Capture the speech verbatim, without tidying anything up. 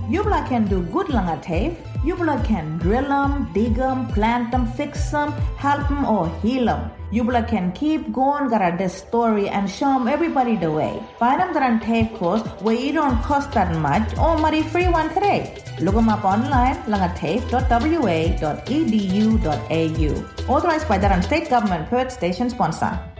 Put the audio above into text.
Yubla can do good langa tape. Yubla can drill them, dig them, plant them, fix them, help them or heal them. Yubla can keep going gara this story and show them everybody the way. Find them on tape course where you don't cost that much or money free one today. Look them up online langatape dot w a dot e d u dot a u. Authorized by the State Government, Perth Station Sponsor.